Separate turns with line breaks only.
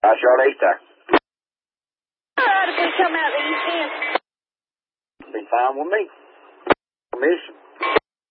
Charlie, sir.
Ought to be come out that you can't.
Be fine with me. Permission.